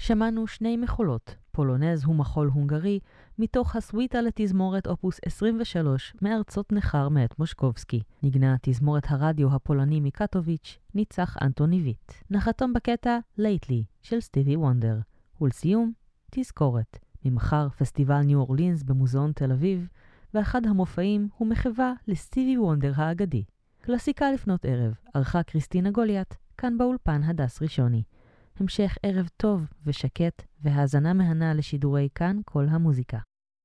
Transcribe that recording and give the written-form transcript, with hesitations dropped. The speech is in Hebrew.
שמענו שני מחולות, פולונז ומחול הונגרי, מתוך הסוויטה לתזמורת אופוס 23 מארצות נחר מאת מושקובסקי. נגנה תזמורת הרדיו הפולני מקטוביץ', ניצח אנטוני ויט. נחתום בקטע Lately של סטיבי וונדר. ולסיום, תזכורת. ממחר פסטיבל ניו אורלינס במוזיאון תל אביב, ואחד המופעים הוא מחווה לסטיבי וונדר האגדי. קלאסיקה לפנות ערב, ערכה קריסטינה גוליית, כאן באולפן הדס ראשוני. המשך ערב טוב ושקט והאזנה מהנה לשידורי כאן כל המוזיקה.